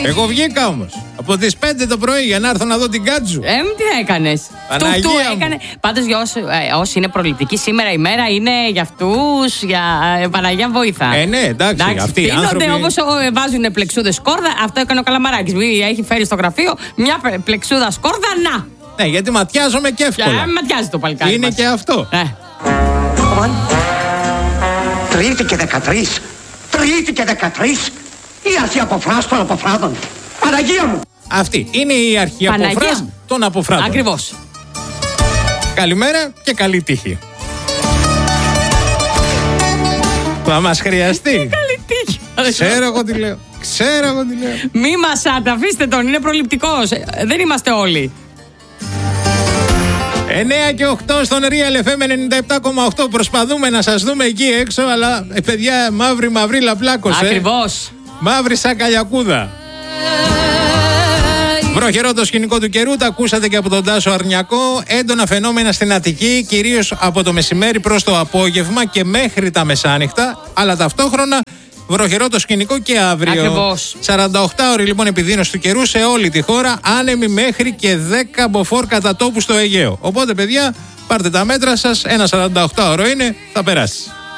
Εγώ βγήκα όμως από τις 5 το πρωί για να έρθω να δω την Κάτζου. Τι έκανες? Παναγία έκανε. Πάντως για όσοι είναι προληπτικοί, σήμερα η μέρα είναι για αυτούς, για Παναγία βοήθα. Ναι, εντάξει. Αυτοί οι άνθρωποι. Τίνονται όπως βάζουν πλεξούδες σκόρδα. Αυτό έκανε ο Καλαμαράκης. Έχει φέρει στο γραφείο μια πλεξούδα σκόρδα, να. Ναι, γιατί ματιάζομαι και εύκολα. Ματιάζει το παλικάρι. Είναι μας. και αυτό. Τρίτη και 13. Τρίτη και 13. Η αρχή αποφράς των αποφράδων. Παναγία μου! Αυτή είναι η αρχή αποφράς των αποφράδων. Ακριβώς. Καλημέρα και καλή τύχη. Θα μας χρειαστεί. Καλή τύχη. Ξέρω εγώ τι λέω. Μη μασάτε, αφήστε τον, είναι προληπτικός. Δεν είμαστε όλοι. 9 και 8 στον Real FM 97,8. Προσπαθούμε να σας δούμε εκεί έξω, αλλά παιδιά, μαύρη λαπλάκωσε. Ακριβώς. Μαύρη σαν καλιακούδα. Βροχερό το σκηνικό του καιρού, τα ακούσατε και από τον Τάσο Αρνιακό. Έντονα φαινόμενα στην Αττική, κυρίως από το μεσημέρι προς το απόγευμα και μέχρι τα μεσάνυχτα, αλλά ταυτόχρονα βροχερό το σκηνικό και αύριο. Ακριβώς. 48 ώρες λοιπόν επιδείνωση του καιρού σε όλη τη χώρα, άνεμοι μέχρι και 10 μποφόρ κατά τόπου στο Αιγαίο. Οπότε παιδιά, πάρτε τα μέτρα σας, ένα 48ωρο είναι, θα περάσει.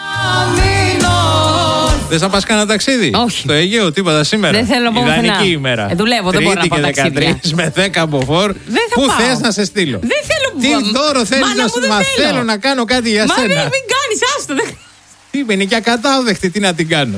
Δεν θα πας κανένα ταξίδι? Όχι. Στο Αιγαίο, τίποτα σήμερα? Δεν θέλω να πω ιδανική πουθενά. ημέρα. Δουλεύω, δεν μπορώ να πάω ταξίδια. Με 10 μποφόρ. Πού θες να σε στείλω? Δεν θέλω. Τι δώρο θέλεις να σου? Μα θέλω να κάνω κάτι για Μα σένα. μην κάνεις, άστο. Τι είναι και ακατάδεκτη, τι να την κάνω.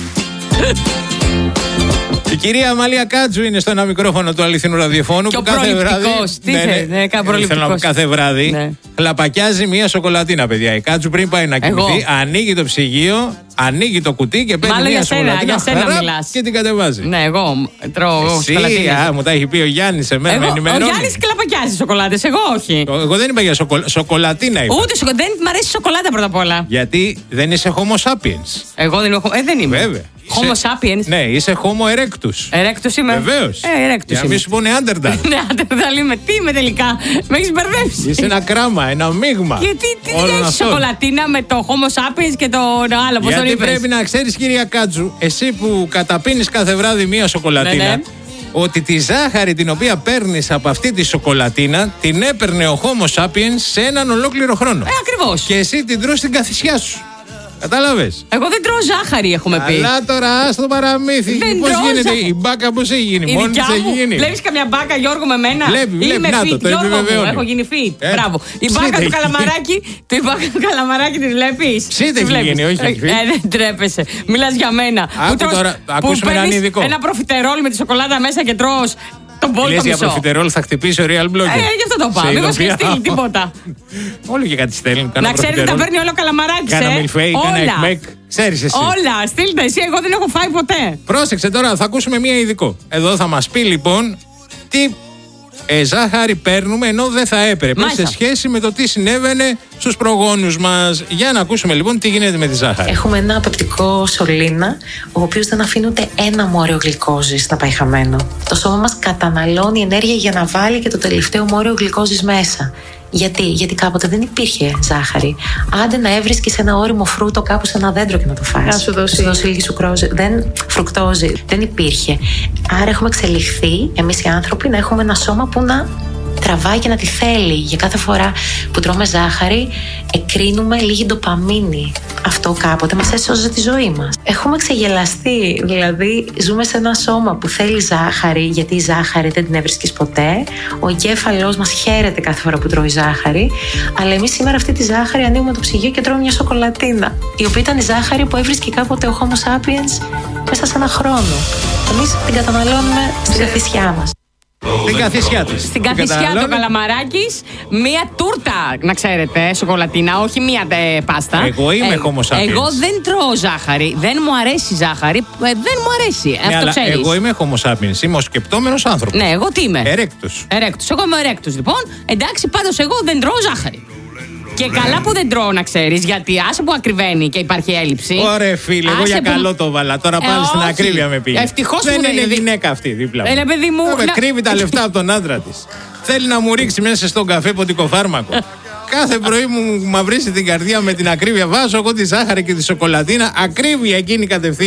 Η κυρία Αμαλία Κάτζου είναι στο ένα μικρόφωνο του αληθινού ραδιοφώνου. Και που ο κάθε βράδυ. Τι θέλω να πω κάθε βράδυ. Χλαπακιάζει μία σοκολατίνα, παιδιά. Η Κάτζου πριν πάει να κοιμηθεί, ανοίγει το ψυγείο, ανοίγει το κουτί και παίρνει μία σοκολατίνα. Για σένα μιλάς. Και την κατεβάζει. Ναι, εγώ τρώω σοκολατίνες. Μου τα έχει πει ο Γιάννης εμένα, με ενημερώνει. Ο Γιάννης κλαπακιάζει σοκολάτες, εγώ όχι. Εγώ δεν είπα για σοκολατίνα. Είπα. Ούτε δεν μ' αρέσει η σοκολάτα πρώτα απ' όλα. Γιατί δεν είσαι Homo sapiens. Εγώ δεν είμαι. Βέβαια. Homo sapiens. Ναι, είσαι Homo erectus. Erectus είμαι. Βεβαίως. Erectus για να μην σου πούνε Neanderthal. Neanderthal είμαι. Τι είμαι τελικά? Με έχεις μπερδέψει. Είσαι ένα κράμα, ένα μείγμα. Γιατί τι έχει σοκολατίνα με το Homo sapiens και το άλλο, πώς τον είπες? Γιατί πρέπει να ξέρεις, κυρία Κάτζου, εσύ που καταπίνεις κάθε βράδυ μία σοκολατίνα, ναι. ότι τη ζάχαρη την οποία παίρνεις από αυτή τη σοκολατίνα την έπαιρνε ο Homo sapiens σε έναν ολόκληρο χρόνο. Ακριβώς. Και εσύ την τρως στην καθισιά σου. Κατάλαβες? Εγώ δεν τρώω ζάχαρη, έχουμε πει. Αλλά τώρα άστο παραμύθι. Πώς γίνεται η μπάκα, πώς έχει γίνει? Μόνη της έχει γίνει. Βλέπεις καμιά μπάκα, Γιώργο, με μένα? Βλέπει, Είμαι να fit, το Γιώργο μου, έχω γίνει fit. Μπράβο. Η μπάκα του Καλαμαράκη, τη βλέπεις? Ψήτε έχει γίνει, όχι έχει fit. Δεν τρέπεσαι. Μιλάς για μένα. Άκου τώρα, ακούσουμε έναν ειδικό. Ένα προφιτερόλ με τη σοκολάτα μέσα και τρως τον πόλο μισό. Για προφιτερόλ θα χτυπήσει ο Real Blogger. Γι' αυτό το πάω. Μήπως και στείλει τίποτα. Όλοι και κάτι στέλνουν. Να ξέρετε, τα παίρνει όλο Καλαμαράκης. Κάνα μιλφέι, κάνα εκμεκ. Ξέρεις εσύ. Όλα, στείλτε εσύ, εγώ δεν έχω φάει ποτέ. Πρόσεξε τώρα, θα ακούσουμε μία ειδικό. Εδώ θα μας πει λοιπόν τι ζάχαρη παίρνουμε ενώ δεν θα έπρεπε. Μάλιστα. Σε σχέση με το τι συνέβαινε στους προγόνους μας. Για να ακούσουμε λοιπόν τι γίνεται με τη ζάχαρη. Έχουμε ένα πεπτικό σωλήνα, ο οποίος δεν αφήνει ούτε ένα μόριο γλυκόζης να πάει χαμένο. Το σώμα μας καταναλώνει ενέργεια για να βάλει και το τελευταίο μόριο γλυκόζης μέσα. Γιατί κάποτε δεν υπήρχε ζάχαρη. Άντε να έβρισκες ένα όριμο φρούτο κάπου σε ένα δέντρο και να το φας. Να σου δώσει λίγη φρουκτόζη. Δεν υπήρχε. Άρα έχουμε εξελιχθεί εμείς οι άνθρωποι να έχουμε ένα σώμα που να τραβάει και να τη θέλει. Για κάθε φορά που τρώμε ζάχαρη, εκρίνουμε λίγη ντοπαμίνη. Αυτό κάποτε μας έσωζε τη ζωή μας. Έχουμε ξεγελαστεί. Δηλαδή, ζούμε σε ένα σώμα που θέλει ζάχαρη, γιατί η ζάχαρη δεν την έβρισκες ποτέ. Ο εγκέφαλός μας χαίρεται κάθε φορά που τρώει ζάχαρη. Αλλά εμείς σήμερα αυτή τη ζάχαρη ανοίγουμε το ψυγείο και τρώμε μια σοκολατίνα. Η οποία ήταν η ζάχαρη που έβρισκε κάποτε ο Homo sapiens μέσα σε ένα χρόνο. Εμείς την καταναλώνουμε στην καθισιά μας. Στην καθισιά της. Στην καθισιά του Καλαμαράκης, μία τούρτα, να ξέρετε, σοκολατίνα, όχι μία πάστα. Εγώ είμαι Homo sapiens. Εγώ δεν τρώω ζάχαρη. Δεν μου αρέσει η ζάχαρη. Δεν μου αρέσει. Ναι, αυτό ξέρεις. Εγώ είμαι Homo sapiens. Είμαι ο σκεπτόμενος άνθρωπος. Ναι, εγώ τι είμαι? Erectus. Εγώ είμαι erectus, λοιπόν. Εντάξει, πάντως εγώ δεν τρώω ζάχαρη. Και καλά που δεν τρώω, να ξέρεις, γιατί άσε που ακριβένει και υπάρχει έλλειψη. Ωραία, φίλε, εγώ για καλό το βάλα. Τώρα πάλι στην ακρίβεια με πήγε. Ευτυχώς δεν που είναι γυναίκα αυτή δίπλα μου. Παιδί μου. Με κρύβει τα λεφτά από τον άντρα της. Θέλει να μου ρίξει μέσα στον καφέ ποτικοφάρμακο. Κάθε πρωί μου μαυρίσει την καρδιά με την ακρίβεια. Βάζω εγώ τη ζάχαρη και τη σοκολατίνα. Ακρίβεια εκείνη κατευθείαν. Δεν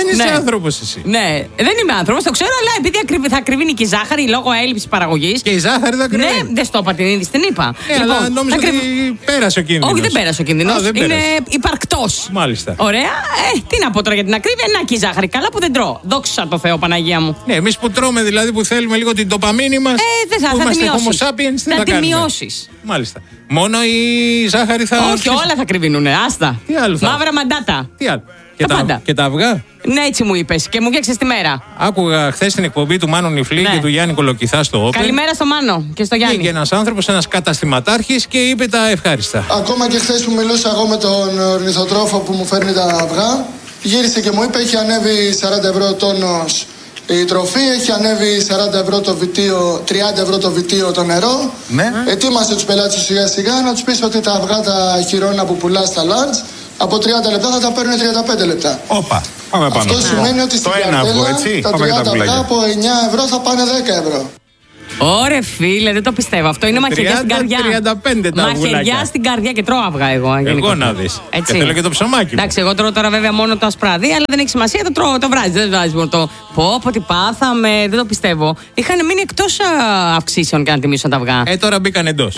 Δεν είσαι άνθρωπος εσύ. Ναι, δεν είμαι άνθρωπος, το ξέρω, αλλά επειδή θα ακριβίνει και η ζάχαρη λόγω έλλειψης παραγωγής. Και η ζάχαρη θα ακριβίνει. Ναι, δεν στο είπα την είδηση, την είπα. Αλλά νόμιζα ότι πέρασε ο κίνδυνος. Όχι, δεν πέρασε ο κίνδυνος. Είναι υπαρκτός. Μάλιστα. Ωραία. Τι να πω τώρα για την ακρίβεια, να και η ζάχαρη. Καλά που δεν τρώω. Δόξα τω Θεώ, Παναγία μου. Ναι, εμείς που τρώμε δηλαδή, που θέλουμε λίγο την ντοπαμίνη μας. Θα τη μειώσεις. Θα τη μειώσεις. Μάλιστα. Μόνο η ζάχαρη θα. Όχι, όλα θα κρυβίνουνε. Άστα. Τι άλλο θα. Μαύρα μαντάτα. Τι άλλο. Και τα αυγά. Ναι, έτσι μου είπες και μου φτιάξες τη μέρα. Άκουγα χθες την εκπομπή του Μάνου Νιφλή και του Γιάννη Κολοκυθά στο Open. Καλημέρα στο Μάνο και στο Γιάννη. Και ένας άνθρωπος, ένας καταστηματάρχης και είπε τα ευχάριστα. Ακόμα και χθες που μιλούσα εγώ με τον ορνηθοτρόφο που μου φέρνει τα αυγά, γύρισε και μου είπε: έχει ανέβει 40 ευρώ τόνος η τροφή, έχει ανέβει 40 ευρώ το βιτίο, 30 ευρώ το βιτίο το νερό. Ναι. Ετοίμασε τους πελάτες σου σιγά σιγά να τους πεις ότι τα αυγά τα χειρόνα που πουλάς στα large από 30 λεπτά θα τα παίρνουν 35 λεπτά. Όπα, πάμε πάνω. Αυτό σημαίνει ότι στην καρτέλα τα 30 αυγά από 9 ευρώ θα πάνε 10 ευρώ. Ωρε φίλε, δεν το πιστεύω. Αυτό είναι μαχαιριά στην καρδιά. 35 τα μαχαιριά στην καρδιά και τρώω αυγά εγώ. Εγώ να δεις. Και θέλω και το ψωμάκι. Εντάξει, εγώ τρώω τώρα βέβαια μόνο το ασπράδι, αλλά δεν έχει σημασία, το τρώω, το βράζει. Δεν βάζει μόνο το. Πω, τι πάθαμε, δεν το πιστεύω. Είχαν μείνει εκτός αυξήσεων και να τιμήσουν τα αυγά. Τώρα μπήκαν εντός.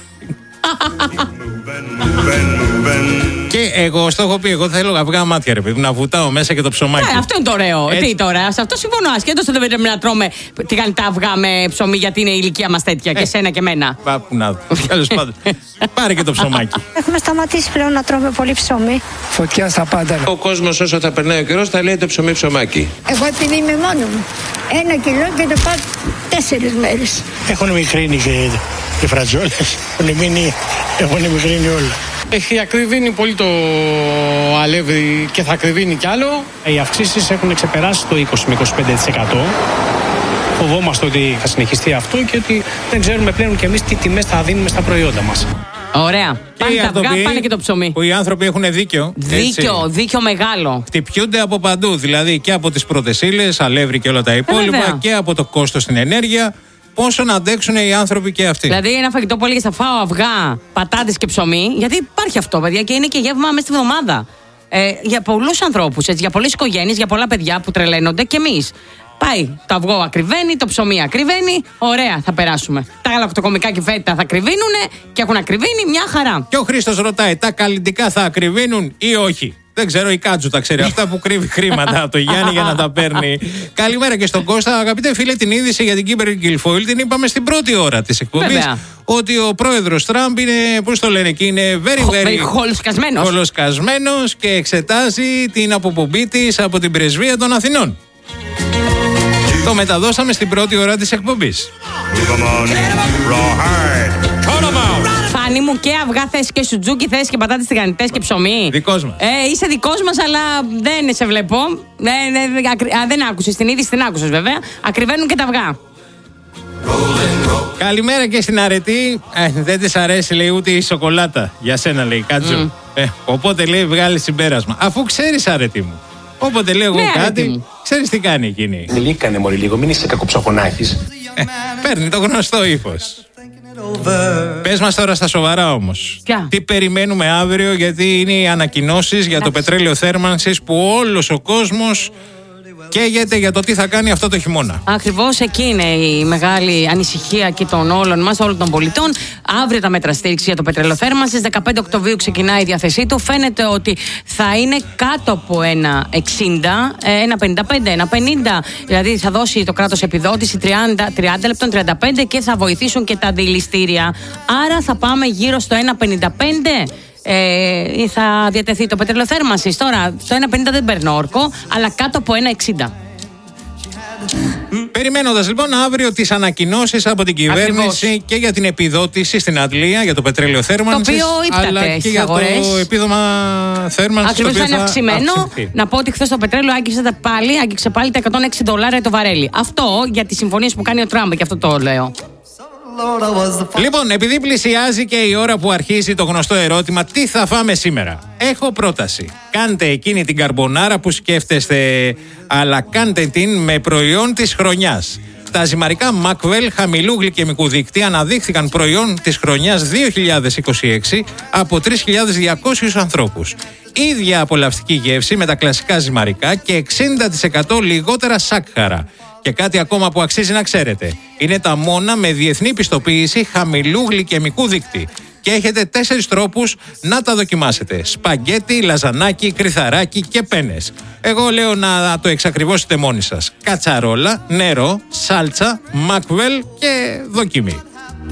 Και εγώ στο έχω πει, εγώ θέλω αυγά μάτια, ρε παιδί, να βουτάω μέσα και το ψωμάκι. Αυτό είναι το ωραίο. Τι τώρα, σε αυτό συμφωνώ. Ασχέτως ότι δεν πρέπει να τρώμε τα αυγά με ψωμί, γιατί είναι η ηλικία μας τέτοια και σένα και εμένα. Πάπου να δω. Τέλος πάντων. Πάρε και το ψωμάκι. Έχουμε σταματήσει πλέον να τρώμε πολύ ψωμί. Φωτιά στα πάντα. Ο κόσμος όσο θα περνάει ο καιρός θα λέει το ψωμί ψωμάκι. Εγώ επειδή είμαι μόνο μου, 1 κιλό και το πάω 4 μέρες. Έχουν μικρύνει και οι φρατζόλες. Έχουν μικρύνει όλα. Έχει ακριβήνει πολύ το αλεύρι και θα ακριβήνει κι άλλο. Οι αυξήσεις έχουν ξεπεράσει το 20 με 25%. Φοβόμαστε ότι θα συνεχιστεί αυτό και ότι δεν ξέρουμε πλέον κι εμείς τι τιμές θα δίνουμε στα προϊόντα μας. Ωραία. Πάνε τα αυγά, πάνε και το ψωμί. Που οι άνθρωποι έχουν δίκιο. Δίκιο μεγάλο. Χτυπιούνται από παντού. Δηλαδή και από τις πρώτες ύλες, αλεύρι και όλα τα υπόλοιπα, και από το κόστος στην ενέργεια. Πόσο να αντέξουν οι άνθρωποι και αυτοί. Δηλαδή, ένα φαγητό που έλεγε θα φάω αυγά, πατάτες και ψωμί, γιατί υπάρχει αυτό, παιδιά, και είναι και γεύμα μέσα στη βδομάδα. Για πολλούς ανθρώπους, για πολλές οικογένειες, για πολλά παιδιά που τρελαίνονται και εμείς. Πάει το αυγό ακριβένει, το ψωμί ακριβένει, ωραία, θα περάσουμε. Τα γαλακτοκομικά και φέτα θα ακριβίνουνε και έχουν ακριβίνει, μια χαρά. Και ο Χρήστος ρωτάει, τα καλλιτικά θα ακριβίνουν ή όχι? Δεν ξέρω, η Κάτζου τα ξέρει αυτά που κρύβει χρήματα από το Γιάννη για να τα παίρνει. Καλημέρα και στον Κώστα. Αγαπητέ φίλε, την είδηση για την Κίμπερ Γκιλφόιλ την είπαμε στην πρώτη ώρα της εκπομπής. Ότι ο πρόεδρος Τραμπ είναι, πώς το λένε εκεί, είναι very χολοσκασμένος και εξετάζει την αποπομπή της από την πρεσβεία των Αθηνών. Το μεταδώσαμε στην πρώτη ώρα της εκπομπής. Φάνη μου, και αυγά θες και σουτζούκι θες και πατάτες τηγανιτές και ψωμί. Δικός μας. Είσαι δικός μας, αλλά δεν σε βλέπω. Δεν άκουσες την είδηση, την άκουσες βέβαια. Ακριβένουν και τα αυγά. Καλημέρα και στην Αρετή. Δεν της αρέσει, λέει, ούτε η σοκολάτα. Για σένα, λέει, Κάτζο. Οπότε, λέει, βγάλει συμπέρασμα. Αφού ξέρεις, Αρετή μου. Όποτε λέω εγώ κάτι, ξέρεις τι κάνει εκείνη. Λύκανε μωρή λίγο, μην είσαι κακοψοχονάκης. Παίρνει το γνωστό ύφος. Πες μας τώρα στα σοβαρά όμως. Τι περιμένουμε αύριο, γιατί είναι οι ανακοινώσεις για το πετρέλαιο θέρμανσης που όλος ο κόσμος καίγεται για το τι θα κάνει αυτό το χειμώνα. Ακριβώς εκεί είναι η μεγάλη ανησυχία και των όλων μας, όλων των πολιτών. Αύριο τα μέτρα στήριξη για το πετρέλαιο θέρμανσης. 15 Οκτωβρίου ξεκινάει η διάθεσή του. Φαίνεται ότι θα είναι κάτω από 1,60, 1,55, 1,50. Δηλαδή θα δώσει το κράτος επιδότηση 30 λεπτών, 35 και θα βοηθήσουν και τα αντιληστήρια. Άρα θα πάμε γύρω στο 1,55. Θα διατεθεί το πετρέλαιο θέρμανσης. Τώρα το 1,50 δεν παίρνω όρκο, αλλά κάτω από 1,60. Περιμένοντας λοιπόν αύριο τις ανακοινώσεις από την κυβέρνηση και για την επιδότηση στην Αντλία για το πετρέλαιο θέρμανσης, το οποίο αλλά και για το επίδομα θέρμανσης. Ακριβώς, θα είναι αυξημένο. Να πω ότι χθες το πετρέλαιο άγγιξε πάλι τα $106 το βαρέλι. Αυτό για τις συμφωνίες που κάνει ο Τραμπ, και αυτό το λέω. Λοιπόν, επειδή πλησιάζει και η ώρα που αρχίζει το γνωστό ερώτημα τι θα φάμε σήμερα, έχω πρόταση. Κάντε εκείνη την καρμπονάρα που σκέφτεστε, αλλά κάντε την με προϊόν της χρονιάς. Τα ζυμαρικά Macwell χαμηλού γλυκαιμικού δείκτη αναδείχθηκαν προϊόν της χρονιάς 2026 από 3.200 ανθρώπους. Ίδια απολαυστική γεύση με τα κλασικά ζυμαρικά και 60% λιγότερα σάκχαρα. Και κάτι ακόμα που αξίζει να ξέρετε. Είναι τα μόνα με διεθνή πιστοποίηση χαμηλού γλυκαιμικού δείκτη. Και έχετε 4 τρόπους να τα δοκιμάσετε. Σπαγκέτι, λαζανάκι, κρυθαράκι και πένες. Εγώ λέω να το εξακριβώσετε μόνοι σας. Κατσαρόλα, νερό, σάλτσα, Macwell και δοκιμή.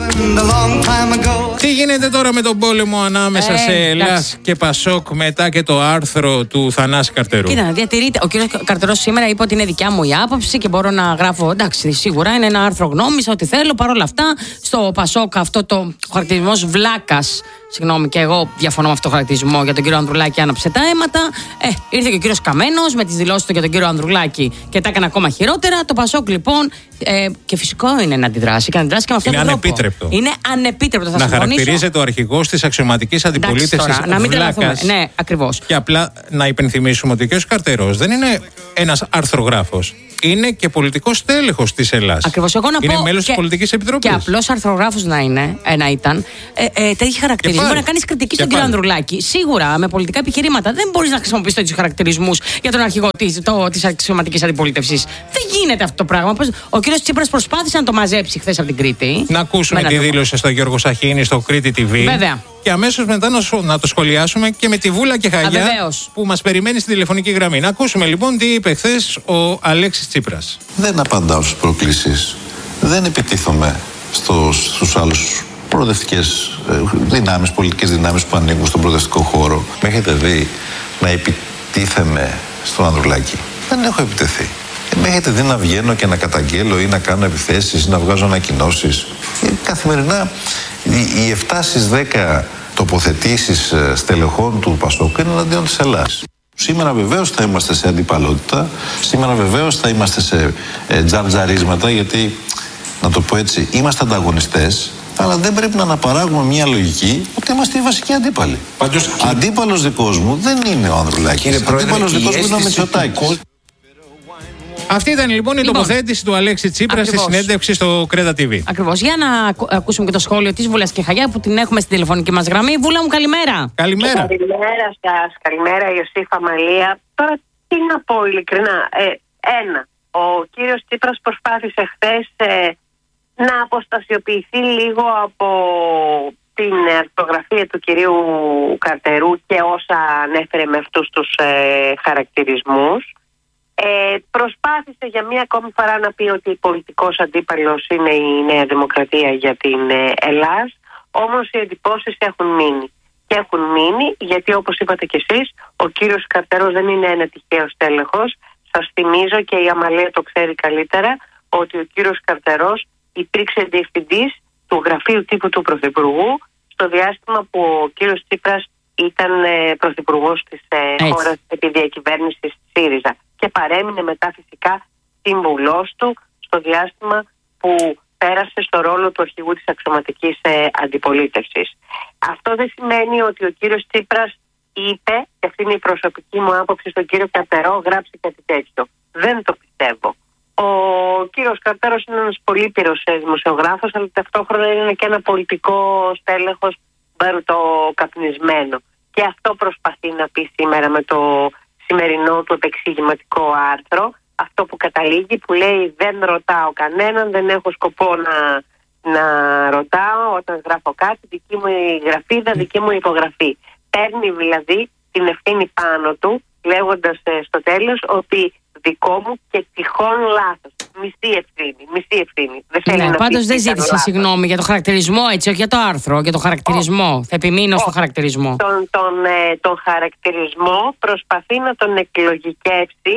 Τι γίνεται τώρα με τον πόλεμο ανάμεσα σε Ελλάς και Πασόκ μετά και το άρθρο του Θανάση Καρτερού? Κοίτα, διατηρείται. Ο κύριος Καρτερός σήμερα είπε ότι είναι δικιά μου η άποψη και μπορώ να γράφω. Εντάξει, σίγουρα είναι ένα άρθρο γνώμης, ό,τι θέλω. Παρ' όλα αυτά, στο Πασόκ αυτό το χαρακτηρισμός βλάκας. Συγγνώμη, και εγώ διαφωνώ με αυτό το χαρακτηρισμό για τον κύριο Ανδρουλάκη, άναψε τα αίματα. Ήρθε και ο κύριος Καμένος με τις δηλώσεις του για τον κύριο Ανδρουλάκη και τα έκανε ακόμα χειρότερα. Το Πασόκ λοιπόν, και φυσικό είναι να αντιδράσει και να αντιδράσει και με αυτόν τον τρόπο. Ανεπίτρεπτο. Είναι ανεπίτρεπτο. Θα να χαρακτηρίζεται ο αρχηγός της αξιωματικής αντιπολίτευσης βλάκας. Ναι, ακριβώς. Και απλά να υπενθυμίσουμε ότι ο κ. Καρτερός δεν είναι ένας αρθρογράφος. Είναι και πολιτικός τέλεχος της Ελλάς. Ακριβώς. Εγώ να είναι πω μέλος της πολιτικής επιτροπής. Και απλός αρθρογράφος να ήταν. Τέτοιοι χαρακτηρισμούς. Μπορεί να κάνεις κριτική στον κύριο Ανδρουλάκη. Σίγουρα με πολιτικά επιχειρήματα. Δεν μπορείς να χρησιμοποιήσεις τέτοιους χαρακτηρισμούς για τον αρχηγό της αξιωματικής αντιπολίτευσης. Δεν γίνεται αυτό το πράγμα. Ο κύριος Τσίπρας προσπάθησε να το μαζέψει χθες από την Κρήτη. Να ακούσουμε τη δήλωση στο Γιώργο Σαχίνη στο Κρήτη TV. Βέβαια. Και αμέσως μετά να το σχολιάσουμε και με τη Βούλα και Χαγιά που μας περιμένει στην τηλεφωνική γραμμή. Να ακούσουμε λοιπόν τι είπε χθες ο Αλέξης Τσίπρας. Δεν απαντάω στις προκλήσεις. Δεν επιτίθομαι στους άλλους προοδευτικές δυνάμεις, πολιτικές δυνάμεις που ανήκουν στον προοδευτικό χώρο. Με έχετε δει να επιτίθεμαι στον Ανδρουλάκη? Δεν έχω επιτεθεί. Με έχετε δει να βγαίνω και να καταγγέλω ή να κάνω επιθέσεις ή να βγάζω ανακοινώσεις? Καθημερινά οι 7 στις 10 τοποθετήσεις στελεχών του Πασόκ είναι εναντίον της Ελλάδας. Σήμερα βεβαίως θα είμαστε σε αντιπαλότητα, σήμερα βεβαίως θα είμαστε σε τζαρτζαρίσματα, γιατί, να το πω έτσι, είμαστε ανταγωνιστές, αλλά δεν πρέπει να αναπαράγουμε μια λογική ότι είμαστε οι βασικοί αντίπαλοι. Αντίπαλος δικός μου δεν είναι ο Ανδρουλάκης, αντίπαλος δικός μου είναι ο Μητσοτάκης. Αυτή ήταν λοιπόν η τοποθέτηση του Αλέξη Τσίπρα στη συνέντευξη στο Κρέτα TV. Ακριβώς. Για να ακούσουμε και το σχόλιο της Βούλας και Χαγιά που την έχουμε στην τηλεφωνική μας γραμμή. Βούλα μου, καλημέρα. Καλημέρα. Καλημέρα σας. Καλημέρα, Ιωσήφα Μαλία. Τώρα τι να πω ειλικρινά. Ο κύριος Τσίπρας προσπάθησε χθες να αποστασιοποιηθεί λίγο από την αρθρογραφία του κυρίου Καρτερού και όσα ανέφερε με αυτούς τους χαρακτηρισμούς. Προσπάθησε για μία ακόμη φορά να πει ότι πολιτικός αντίπαλος είναι η Νέα Δημοκρατία για την Ελλάς, όμως οι εντυπώσεις έχουν μείνει. Και έχουν μείνει γιατί, όπως είπατε κι εσείς, ο κύριος Καρτερός δεν είναι ένα τυχαίος τέλεχος. Σας θυμίζω, και η Αμαλία το ξέρει καλύτερα, ότι ο κύριος Καρτερός υπήρξε διευθυντής του γραφείου τύπου του Πρωθυπουργού στο διάστημα που ο κύριος Τσίπρας ήταν πρωθυπουργός της χώρας επί διακυβέρνησης ΣΥΡΙΖΑ. Και παρέμεινε μετά φυσικά σύμβουλός του στο διάστημα που πέρασε στο ρόλο του αρχηγού της αξιωματικής αντιπολίτευσης. Αυτό δεν σημαίνει ότι ο κύριος Τσίπρας είπε, και αυτή είναι η προσωπική μου άποψη, στον κύριο Καρτερό γράψει κάτι τέτοιο. Δεν το πιστεύω. Ο κύριος Καρτερός είναι ένας πολύπειρος δημοσιογράφος, αλλά ταυτόχρονα είναι και ένα πολιτικό στέλεχος μπαρουτοκαπνισμένο. Και αυτό προσπαθεί να πει σήμερα με το σημερινό του επεξηγηματικό άρθρο, αυτό που καταλήγει, που λέει δεν ρωτάω κανέναν, δεν έχω σκοπό να ρωτάω όταν γράφω κάτι, δική μου η γραφίδα, δική μου η υπογραφή. Παίρνει δηλαδή την ευθύνη πάνω του, λέγοντας στο τέλος ότι δικό μου και τυχόν λάθος. Μισή ευθύνη. Ναι, πάντως δεν ζήτησε συγγνώμη για το χαρακτηρισμό, έτσι, όχι για το άρθρο, για το χαρακτηρισμό. Θα επιμείνω στο χαρακτηρισμό. Τον χαρακτηρισμό προσπαθεί να τον εκλογικεύσει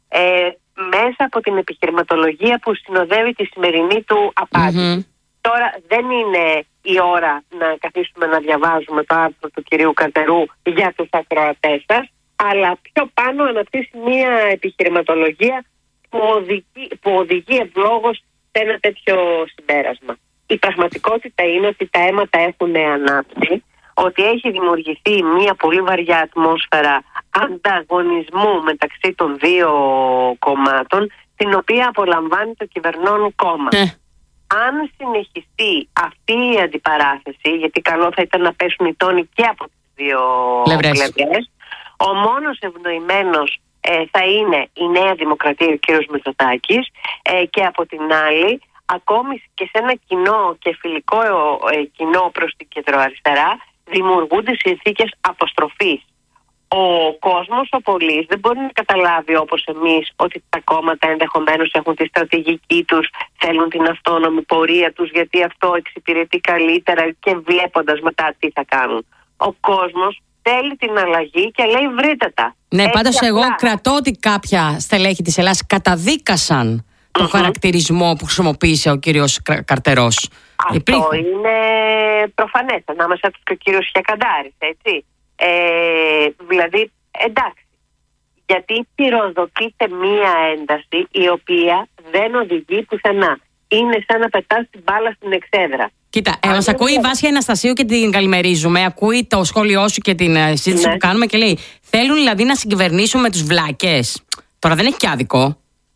μέσα από την επιχειρηματολογία που συνοδεύει τη σημερινή του απάντηση. Τώρα δεν είναι η ώρα να καθίσουμε να διαβάζουμε το άρθρο του κυρίου Καρτερού για τους ακροατές σας, αλλά πιο πάνω αναπτύσσει μια επιχειρηματολογία που οδηγεί ευλόγως σε ένα τέτοιο συμπέρασμα. Η πραγματικότητα είναι ότι τα αίματα έχουν ανάψει, ότι έχει δημιουργηθεί μια πολύ βαριά ατμόσφαιρα ανταγωνισμού μεταξύ των δύο κομμάτων, την οποία απολαμβάνει το κυβερνών κόμμα. Αν συνεχιστεί αυτή η αντιπαράθεση, γιατί καλό θα ήταν να πέσουν οι τόνοι και από τις δύο πλευρές, ο μόνος ευνοημένος θα είναι η Νέα Δημοκρατία, ο κύριος Μητσοτάκης, και από την άλλη, ακόμη και σε ένα κοινό και φιλικό κοινό προς την κεντροαριστερά, δημιουργούνται συνθήκες αποστροφής. Ο κόσμος, ο πολίτης, δεν μπορεί να καταλάβει όπως εμείς ότι τα κόμματα ενδεχομένως έχουν τη στρατηγική τους, θέλουν την αυτόνομη πορεία τους, γιατί αυτό εξυπηρετεί καλύτερα και βλέποντας μετά τι θα κάνουν. Ο κόσμος θέλει την αλλαγή και λέει βρείτε τα. Ναι, πάντως εγώ κρατώ ότι κάποια στελέχη της Ελλάδας καταδίκασαν το χαρακτηρισμό που χρησιμοποίησε ο κύριος Καρτερός. Αυτό είναι προφανές, ανάμεσα τους και ο κύριος Χιακαντάρης, έτσι. Δηλαδή, εντάξει, γιατί πυροδοτείται μία ένταση η οποία δεν οδηγεί πουθενά. Είναι σαν να πετάς την μπάλα στην εξέδρα. Κοίτα, μας ακούει η Βάσια Αναστασίου και την καλημερίζουμε. Ακούει το σχόλιο σου και την συζήτηση που κάνουμε και λέει: θέλουν δηλαδή να συγκυβερνήσουν με τους βλάκες. Τώρα δεν έχει και άδικο.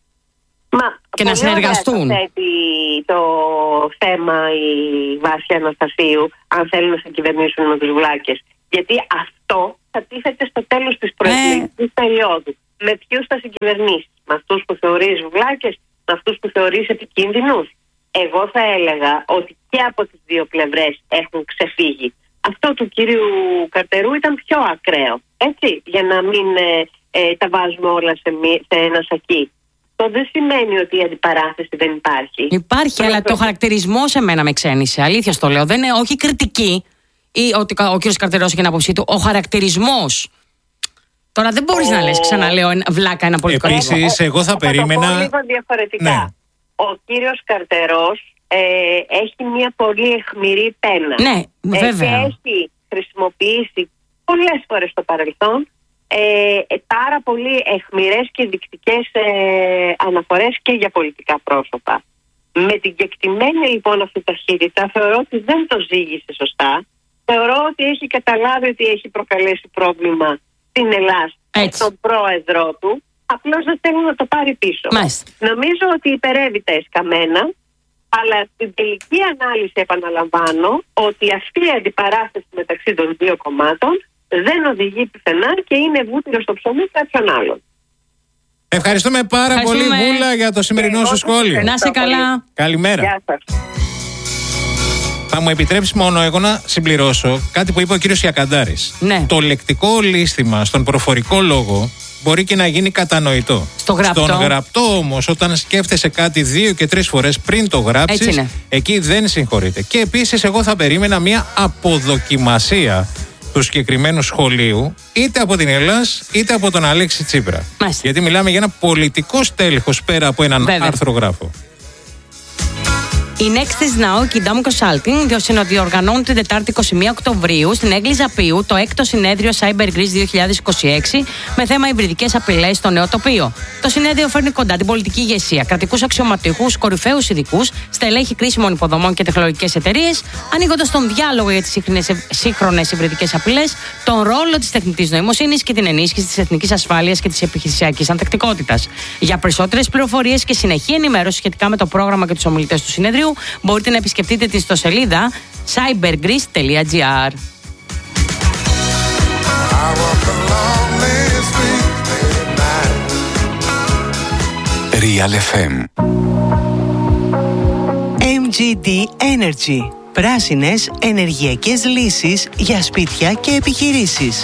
Και να συνεργαστούν. Το θέμα η Βάσια Αναστασίου, αν θέλουν να συγκυβερνήσουν με τους βλάκες. Γιατί αυτό θα τίθεται στο τέλος της προεκλογικής περίοδου. Με ποιους θα συγκυβερνήσεις? Με αυτούς που θεωρείς βλάκες, με αυτούς που θεωρείς επικίνδυνους? Εγώ θα έλεγα ότι και από τις δύο πλευρές έχουν ξεφύγει. Αυτό του κυρίου Καρτερού ήταν πιο ακραίο, έτσι, για να μην τα βάζουμε όλα σε ένα σακί. Αυτό δεν σημαίνει ότι η αντιπαράθεση δεν υπάρχει. Υπάρχει, αλλά το χαρακτηρισμό σε μένα με ξένησε. Αλήθεια στο λέω. Δεν είναι, όχι κριτική ή ότι ο κύριος Καρτερός έχει την άποψή του. Ο χαρακτηρισμός. Τώρα δεν μπορείς να λες, ξαναλέω, βλάκα ένα πολιτικό. Επίσης, εγώ θα περίμενα. Θα το πω λίγο διαφορετικά. Ναι. Ο κύριος Καρτερός έχει μια πολύ αιχμηρή πένα. Ναι, βέβαια. Και έχει χρησιμοποιήσει πολλές φορές στο παρελθόν πάρα πολύ αιχμηρές και δεικτικές αναφορές και για πολιτικά πρόσωπα. Με την κεκτημένη λοιπόν αυτή ταχύτητα θεωρώ ότι δεν το ζήγησε σωστά. Θεωρώ ότι έχει καταλάβει ότι έχει προκαλέσει πρόβλημα στην Ελλάδα, στον πρόεδρό του. Απλώς δεν θέλει να το πάρει πίσω. Νομίζω ότι υπερεύει τα εσκαμμένα, αλλά στην τελική ανάλυση επαναλαμβάνω ότι αυτή η αντιπαράθεση μεταξύ των δύο κομμάτων δεν οδηγεί πουθενά και είναι βούτυρο στο ψωμί κάποιον άλλον. Ευχαριστούμε πάρα πολύ, Βούλα, για το σημερινό σου σχόλιο. Να είσαι καλά. Καλημέρα. Γεια σας. Θα μου επιτρέψει μόνο εγώ να συμπληρώσω κάτι που είπε ο κύριος Ιακαντάρης. Ναι. Το λεκτικό λύστημα στον προφορικό λόγο μπορεί και να γίνει κατανοητό. Στον γραπτό όμως, όταν σκέφτεσαι κάτι 2 και 3 φορές πριν το γράψεις, εκεί δεν συγχωρείται. Και επίσης, εγώ θα περίμενα μια αποδοκιμασία του συγκεκριμένου σχολείου, είτε από την Ελλάς είτε από τον Αλέξη Τσίπρα. Γιατί μιλάμε για ένα πολιτικό στέλεχος πέρα από έναν αρθρογράφο. Η Next is Now και η Dam Consulting διοργανώνουν την Τετάρτη 21 Οκτωβρίου στην Έγκλη Ζαπίου το 6ο συνέδριο Cyber Greece 2026 με θέμα υβριδικές απειλές στο νέο τοπίο. Το συνέδριο φέρνει κοντά την πολιτική ηγεσία, κρατικούς αξιωματικούς, κορυφαίους ειδικούς, στελέχη κρίσιμων υποδομών και τεχνολογικές εταιρείες, ανοίγοντας τον διάλογο για τις σύγχρονες υβριδικές απειλές, τον ρόλο της τεχνητής νοημοσύνης και την ενίσχυση της εθνικής ασφάλειας και της επιχειρησιακής ανθεκτικότητας. Για περισσότερες πληροφορίες και συνεχή ενημέρωση σχετικά με το πρόγραμμα και τους ομιλητές του συνεδρίου, μπορείτε να επισκεφτείτε την ιστοσελίδα cybergreece.gr. Real FM. MGD Energy. Πράσινες ενεργειακές λύσεις για σπίτια και επιχειρήσεις.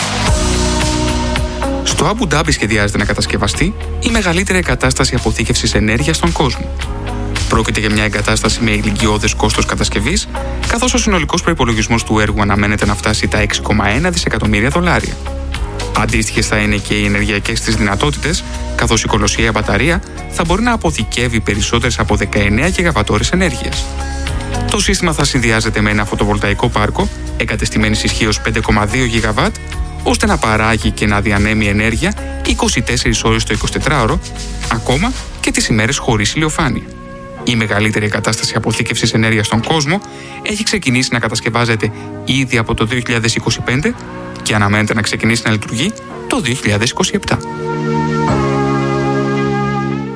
Στο Αμπου Ντάμπι σχεδιάζεται να κατασκευαστεί η μεγαλύτερη εγκατάσταση αποθήκευσης ενέργειας στον κόσμο. Πρόκειται για μια εγκατάσταση με ηλικιώδες κόστος κατασκευής, καθώς ο συνολικός προϋπολογισμός του έργου αναμένεται να φτάσει τα $6,1 δισεκατομμύρια. Αντίστοιχες θα είναι και οι ενεργειακές της δυνατότητες, καθώς η κολοσιαία μπαταρία θα μπορεί να αποθηκεύει περισσότερες από 19 γιγαβατόρες ενέργειας. Το σύστημα θα συνδυάζεται με ένα φωτοβολταϊκό πάρκο εγκατεστημένης ισχύως 5,2 γιγαβάτ, ώστε να παράγει και να διανέμει ενέργεια 24 ώρες το 24ωρο, ακόμα και τις ημέρες χωρίς ηλιοφάνεια. Η μεγαλύτερη εγκατάσταση αποθήκευσης ενέργειας στον κόσμο έχει ξεκινήσει να κατασκευάζεται ήδη από το 2025 και αναμένεται να ξεκινήσει να λειτουργεί το 2027.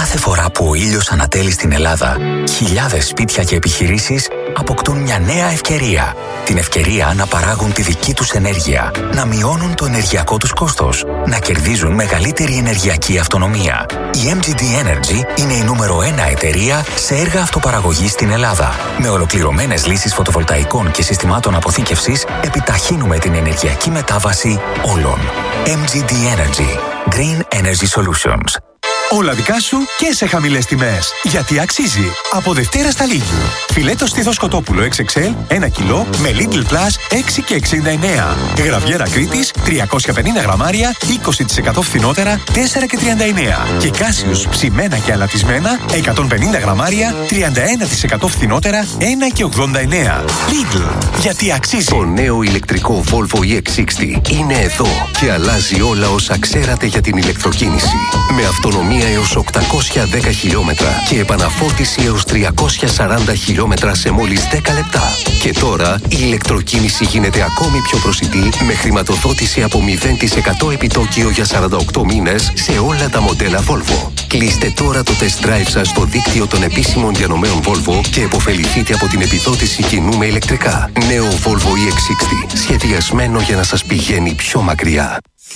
Κάθε φορά που ο ήλιος ανατέλει στην Ελλάδα, χιλιάδες σπίτια και επιχειρήσεις αποκτούν μια νέα ευκαιρία. Την ευκαιρία να παράγουν τη δική τους ενέργεια, να μειώνουν το ενεργειακό τους κόστος, να κερδίζουν μεγαλύτερη ενεργειακή αυτονομία. Η MGD Energy είναι η νούμερο 1 εταιρεία σε έργα αυτοπαραγωγής στην Ελλάδα. Με ολοκληρωμένες λύσεις φωτοβολταϊκών και συστημάτων αποθήκευσης, επιταχύνουμε την ενεργειακή μετάβαση όλων. MGD Energy. Green Energy Solutions. Όλα δικά σου και σε χαμηλές τιμές. Γιατί αξίζει. Από Δευτέρα στα Lidl. Φιλέτο στήθος κοτόπουλο XXL 1 κιλό με Lidl Plus 6 και 69. Γραβιέρα Κρήτης 350 γραμμάρια 20% φθηνότερα 4 και 39. Και Κάσιους ψημένα και αλατισμένα 150 γραμμάρια 31% φθηνότερα 1 και 89. Lidl. Γιατί αξίζει. Το νέο ηλεκτρικό Volvo EX60 είναι εδώ και αλλάζει όλα όσα ξέρατε για την ηλεκτροκίνηση. Με αυτονομία έως 810 χιλιόμετρα και επαναφόρτιση έως 340 χιλιόμετρα σε μόλις 10 λεπτά. Και τώρα η ηλεκτροκίνηση γίνεται ακόμη πιο προσιτή με χρηματοδότηση από 0% επιτόκιο για 48 μήνες σε όλα τα μοντέλα Volvo. Κλείστε τώρα το test drive σας στο δίκτυο των επίσημων διανομέων Volvo και επωφεληθείτε από την επιδότηση κοινού με ηλεκτρικά. Νέο Volvo EX60, σχεδιασμένο για να σας πηγαίνει πιο μακριά.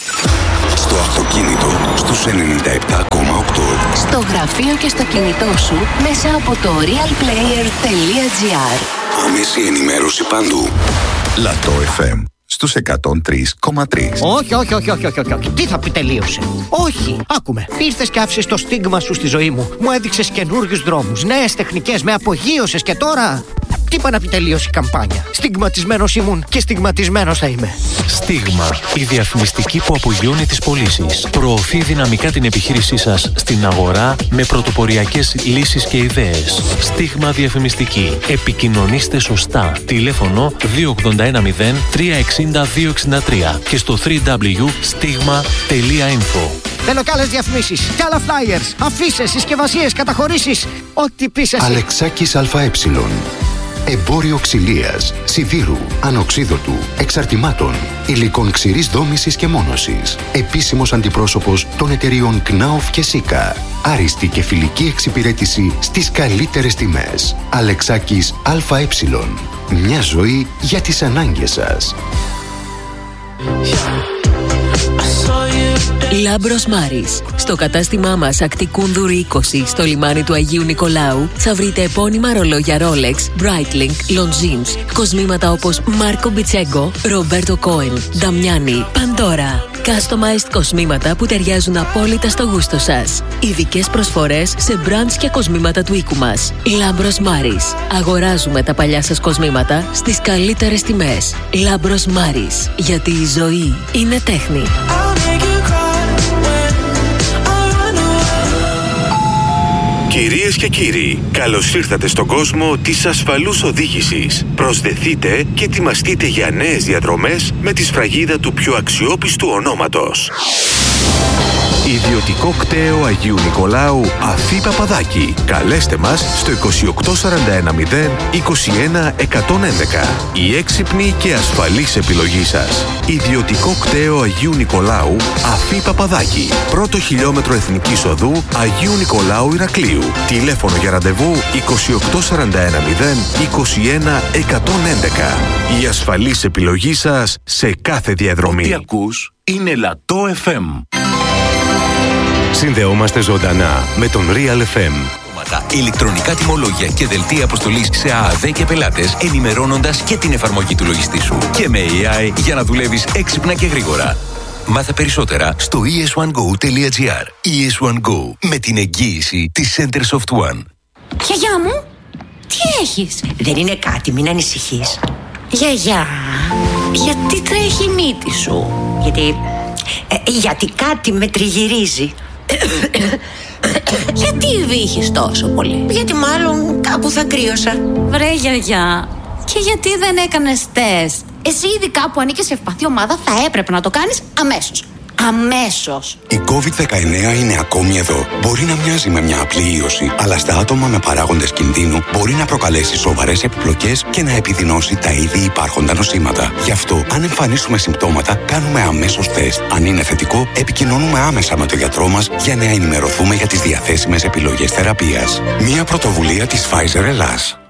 Στο αυτοκίνητο, στους 97,8. Στο γραφείο και στο κινητό σου, μέσα από το realplayer.gr. Άμεση ενημέρωση παντού. Λατό FM, στους 103,3. Όχι. Τι θα πει τελείωσε. Όχι. Άκουμε. Ήρθες και άφησες το στίγμα σου στη ζωή μου. Μου έδειξες καινούριους δρόμους, νέες τεχνικές, με απογείωσες και τώρα. Τι είπα να πει τελείωσε η καμπάνια. Στιγματισμένος ήμουν και στιγματισμένος θα είμαι. Στίγμα. Η διαφημιστική που απογειώνει τις πωλήσεις. Προωθεί δυναμικά την επιχείρησή σας στην αγορά με πρωτοποριακές λύσεις και ιδέες. Στίγμα διαφημιστική. Επικοινωνήστε σωστά. Τηλέφωνο 2810 360 263 και στο www.stigma.info. Θέλω κι άλλες διαφημίσεις, κι άλλα flyers, αφήσεις, συσκευασίες, καταχωρήσεις. Ό,τι πεις εσύ. Αλεξάκης ΑΕ. Εμπόριο ξυλίας, σιδήρου, ανοξίδωτου, εξαρτημάτων, υλικών ξηρής δόμησης και μόνωσης. Επίσημος αντιπρόσωπος των εταιριών Knauf και Sika. Άριστη και φιλική εξυπηρέτηση στις καλύτερες τιμές. Αλεξάκης ΑΕ. Μια ζωή για τις ανάγκες σας. Λάμπρος Μάρης. Στο κατάστημά μας Ακτικούνδουρη 20 στο λιμάνι του Αγίου Νικολάου θα βρείτε επώνυμα ρολόγια Rolex, Breitling, Longines, κοσμήματα όπως Μάρκο Μπιτσέγκο, Ρομπέρτο Κόεν, Νταμιάνι, Παντόρα. Customized κοσμήματα που ταιριάζουν απόλυτα στο γούστο σας. Ειδικές προσφορές σε brands και κοσμήματα του οίκου μας. Λάμπρος Μάρης. Αγοράζουμε τα παλιά σας κοσμήματα στις καλύτερες τιμές. Λάμπρος Μάρης. Γιατί η ζωή είναι τέχνη. Κυρίες και κύριοι, καλώς ήρθατε στον κόσμο της ασφαλούς οδήγησης. Προσδεθείτε και ετοιμαστείτε για νέες διαδρομές με τη σφραγίδα του πιο αξιόπιστου ονόματος. Ιδιωτικό κτέο Αγίου Νικολάου Αφή Παπαδάκη. Καλέστε μας στο 28410 21111. Η έξυπνη και ασφαλής επιλογή σας. Ιδιωτικό κτέο Αγίου Νικολάου Αφή Παπαδάκη. Πρώτο χιλιόμετρο Εθνικής Οδού Αγίου Νικολάου Ηρακλείου. Τηλέφωνο για ραντεβού 28410 21111. Η ασφαλής επιλογή σας σε κάθε διαδρομή. Ό,τι ακούς είναι Λατό FM. Συνδεόμαστε ζωντανά με τον Real FM. Ηλεκτρονικά τιμολόγια και δελτία αποστολής σε ΑΑΔ και πελάτες, ενημερώνοντας και την εφαρμογή του λογιστή σου. Και με AI για να δουλεύεις έξυπνα και γρήγορα. Μάθε περισσότερα στο es1go.gr. ES1 Go, με την εγγύηση της Center Soft One. Γιαγιά μου, τι έχεις? Δεν είναι κάτι, μην ανησυχείς. Γιαγιά, γιατί τρέχει η μύτη σου? Γιατί κάτι με τριγυρίζει. Γιατί βύχεις τόσο πολύ? Γιατί μάλλον κάπου θα κρύωσα. Βρε γιαγιά, και γιατί δεν έκανες τεστ? Εσύ ειδικά που ανήκεις σε ευπαθή ομάδα θα έπρεπε να το κάνεις αμέσως. Αμέσως. Η COVID-19 είναι ακόμη εδώ. Μπορεί να μοιάζει με μια απλή ίωση, αλλά στα άτομα με παράγοντες κινδύνου μπορεί να προκαλέσει σοβαρές επιπλοκές και να επιδεινώσει τα ήδη υπάρχοντα νοσήματα. Γι' αυτό, αν εμφανίσουμε συμπτώματα, κάνουμε αμέσως τεστ. Αν είναι θετικό, επικοινωνούμε άμεσα με τον γιατρό μας για να ενημερωθούμε για τις διαθέσιμες επιλογές θεραπείας. Μια πρωτοβουλία της Pfizer Ελλάς.